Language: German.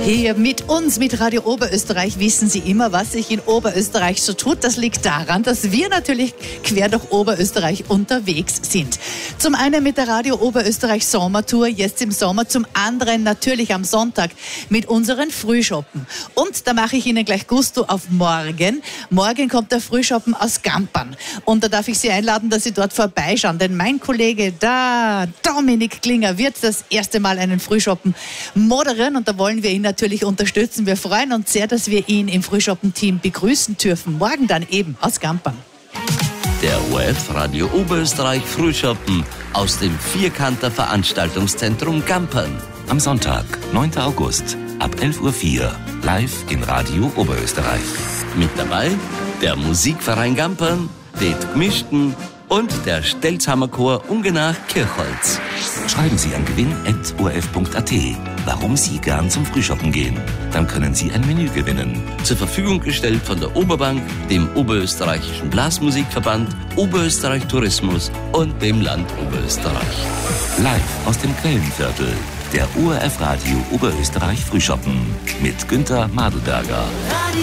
Hier mit uns, mit Radio Oberösterreich, wissen Sie immer, was sich in Oberösterreich so tut. Das liegt daran, dass wir natürlich quer durch Oberösterreich unterwegs sind. Zum einen mit der Radio Oberösterreich Sommertour, jetzt im Sommer. Zum anderen natürlich am Sonntag mit unseren Frühschoppen. Und da mache ich Ihnen gleich Gusto auf morgen. Morgen kommt der Frühschoppen aus Gampern. Und da darf ich Sie einladen, dass Sie dort vorbeischauen. Denn mein Kollege da, Dominik Klinger, wird das erste Mal einen Frühschoppen moderieren. Und da wollen wir ihn natürlich unterstützen. Wir freuen uns sehr, dass wir ihn im Frühschoppen-Team begrüßen dürfen. Morgen dann eben aus Gampern. Der ORF-Radio Oberösterreich Frühschoppen aus dem Vierkanter Veranstaltungszentrum Gampern. Am Sonntag, 9. August, ab 11.04 Uhr, live in Radio Oberösterreich. Mit dabei der Musikverein Gampern, det Gmischten und der Stelzhammer-Chor Ungenach Kirchholz. Schreiben Sie an gewinn@orf.at, warum Sie gern zum Frühschoppen gehen. Dann können Sie ein Menü gewinnen. Zur Verfügung gestellt von der Oberbank, dem Oberösterreichischen Blasmusikverband, Oberösterreich Tourismus und dem Land Oberösterreich. Live aus dem Quellenviertel, der ORF-Radio Oberösterreich Frühschoppen mit Günther Madelberger.